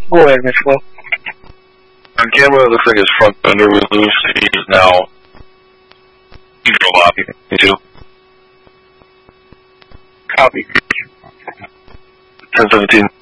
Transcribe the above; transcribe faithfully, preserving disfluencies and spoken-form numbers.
Go ahead, Mister Will. On camera, it looks like his front fender was loose. He's now neutral lobby. Me too. Copy. ten seventeen.